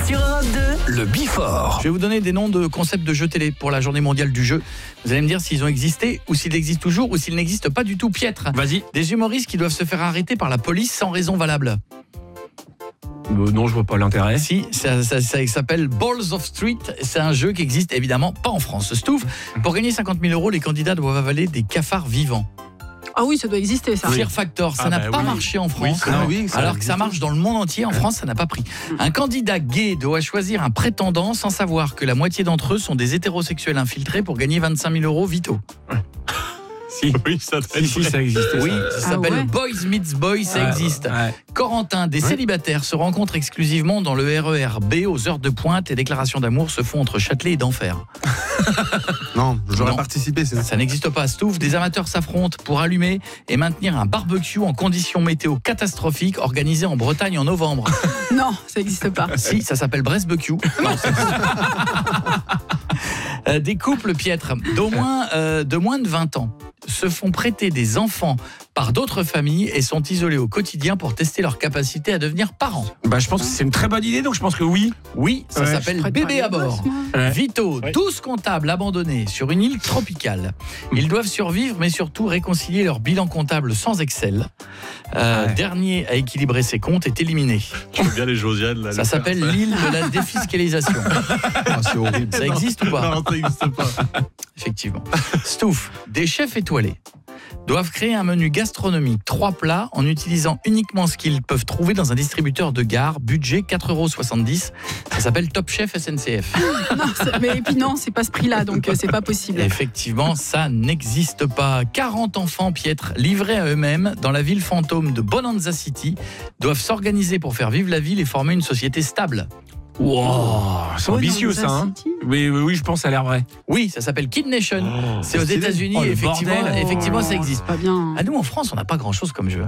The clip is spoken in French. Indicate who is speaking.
Speaker 1: Sur Europe 2,
Speaker 2: Le Before.
Speaker 3: Je vais vous donner des noms de concepts de jeux télé pour la journée mondiale du jeu. Vous allez me dire s'ils ont existé ou s'ils existent toujours ou s'ils n'existent pas du tout. Piètre.
Speaker 4: Vas-y.
Speaker 3: Des humoristes qui doivent se faire arrêter par la police sans raison valable.
Speaker 4: Non, je vois pas l'intérêt.
Speaker 3: Si, ça s'appelle Balls of Street. C'est un jeu qui existe évidemment pas en France. Stouff, pour gagner 50 000 €, les candidats doivent avaler des cafards vivants.
Speaker 5: Ah oui, ça doit exister ça.
Speaker 3: Fear Factor, ça n'a pas marché en France, alors que ça marche dans le monde entier. En France, ça n'a pas pris. Un candidat gay doit choisir un prétendant sans savoir que la moitié d'entre eux sont des hétérosexuels infiltrés pour gagner 25 000 € vito.
Speaker 4: Si, ça existe.
Speaker 3: Oui, ça s'appelle
Speaker 5: ouais.
Speaker 3: Boys Meets Boys, ça existe.
Speaker 4: Ouais.
Speaker 3: Corentin, des célibataires se rencontrent exclusivement dans le RER B aux heures de pointe et déclarations d'amour se font entre Châtelet et d'Enfer.
Speaker 6: Non, j'aurais
Speaker 3: Non.
Speaker 6: participé.
Speaker 3: Ça n'existe pas. Stouff, des amateurs s'affrontent pour allumer et maintenir un barbecue en conditions météo catastrophiques organisé en Bretagne en novembre.
Speaker 5: Non, ça n'existe pas.
Speaker 3: Si, ça s'appelle Brest-Barbecue. Des couples piètres de moins de 20 ans se font prêter des enfants par d'autres familles et sont isolés au quotidien pour tester leur capacité à devenir parents.
Speaker 4: Bah, je pense que c'est une très bonne idée, donc je pense que oui.
Speaker 3: Oui, ça
Speaker 4: Ouais.
Speaker 3: s'appelle
Speaker 5: Prête
Speaker 3: Bébé
Speaker 5: pas
Speaker 3: à
Speaker 5: les
Speaker 3: bord.
Speaker 5: gosses, moi.
Speaker 4: Ouais.
Speaker 3: Vito, 12 comptables abandonnés sur une île tropicale. Ils doivent survivre, mais surtout réconcilier leur bilan comptable sans Excel. Dernier à équilibrer ses comptes est éliminé.
Speaker 7: Je veux bien les Josiane là.
Speaker 3: Ça s'appelle l'île de la défiscalisation.
Speaker 6: C'est horrible.
Speaker 3: Ça existe ou pas?
Speaker 7: Non, ça n'existe pas.
Speaker 3: Effectivement. Stouff, des chefs étoilés doivent créer un menu gastronomique 3 plats en utilisant uniquement ce qu'ils peuvent trouver dans un distributeur de gare, budget 4,70 €. Ça s'appelle Top Chef SNCF.
Speaker 5: Non, mais et puis non, c'est pas ce prix-là, donc c'est pas possible.
Speaker 3: Effectivement, ça n'existe pas. 40 enfants piètres livrés à eux-mêmes dans la ville fantôme de Bonanza City doivent s'organiser pour faire vivre la ville et former une société stable.
Speaker 4: Wow, c'est ambitieux ça. Hein. Oui, je pense que ça a l'air vrai.
Speaker 3: Oui, ça s'appelle Kid Nation. C'est aux
Speaker 6: stylé.
Speaker 3: États-unis
Speaker 4: Oh, le
Speaker 3: et effectivement,
Speaker 4: bordel.
Speaker 3: effectivement, ça existe.
Speaker 5: Pas bien.
Speaker 3: À nous, en France, on n'a pas grand-chose comme jeu.